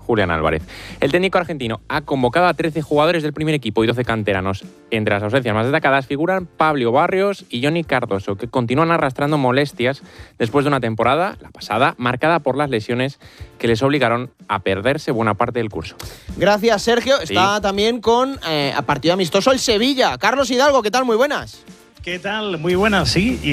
Julián Álvarez. El técnico argentino ha convocado a 13 jugadores del primer equipo y 12 canteranos. Entre las ausencias más destacadas figuran Pablo Barrios y Johnny Cardoso, que continúan arrastrando molestias después de una temporada, la pasada, marcada por las lesiones que les obligaron a perderse buena parte del curso. Gracias, Sergio. Está también con a partido amistoso el Sevilla. Carlos Hidalgo, ¿qué tal? Muy buenas. ¿Qué tal? Muy buenas, sí.